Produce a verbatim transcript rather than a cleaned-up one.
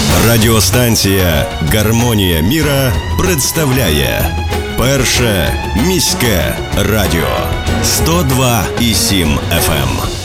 Радіостанція «Гармонія міра» представляє Перше міське радіо сто два і сім еф ем.